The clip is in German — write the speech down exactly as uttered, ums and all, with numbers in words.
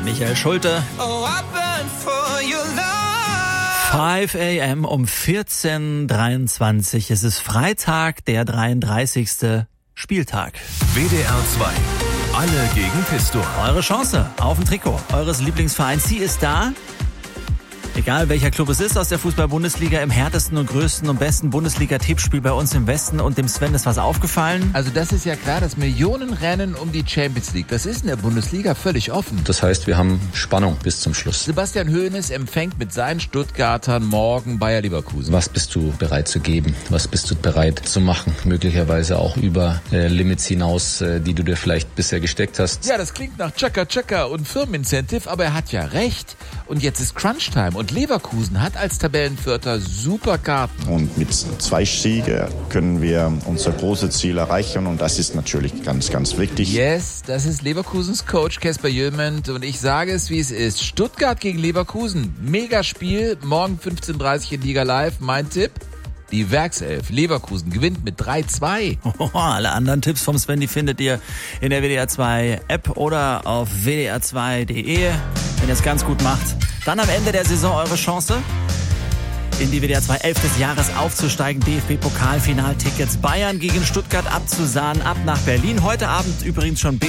Michael Schulte. fünf a.m. um vierzehn Uhr dreiundzwanzig. Es ist Freitag, der dreiunddreißigste Spieltag. W D R zwei. Alle gegen Pistor. Eure Chance auf ein Trikot eures Lieblingsvereins. Sie ist da. Egal welcher Club es ist aus der Fußball-Bundesliga, im härtesten und größten und besten Bundesliga-Tippspiel bei uns im Westen. Und dem Sven ist was aufgefallen. Also das ist ja klar, das Millionenrennen um die Champions League. Das ist in der Bundesliga völlig offen. Das heißt, wir haben Spannung bis zum Schluss. Sebastian Hoeneß empfängt mit seinen Stuttgartern morgen Bayer Leverkusen. Was bist du bereit zu geben? Was bist du bereit zu machen? Möglicherweise auch über äh, Limits hinaus, äh, die du dir vielleicht bisher gesteckt hast. Ja, das klingt nach Chaka Chaka und Firmenincentive, aber er hat ja recht. Und jetzt ist Crunchtime. Und Leverkusen hat als Tabellenvierter super Karten. Und mit zwei Siegen können wir unser großes Ziel erreichen und das ist natürlich ganz, ganz wichtig. Yes, das ist Leverkusens Coach Kasper Jülment und ich sage es, wie es ist. Stuttgart gegen Leverkusen, Megaspiel, morgen fünfzehn Uhr dreißig in Liga Live. Mein Tipp? Die Werkself Leverkusen gewinnt mit drei zwei. Oh, alle anderen Tipps vom Sven, die findet ihr in der W D R zwei App oder auf w d r zwei punkt d e. Wenn ihr es ganz gut macht, dann am Ende der Saison eure Chance, in die W D R zwei elf des Jahres aufzusteigen. D F B-Pokalfinaltickets Bayern gegen Stuttgart abzusahnen, ab nach Berlin. Heute Abend übrigens schon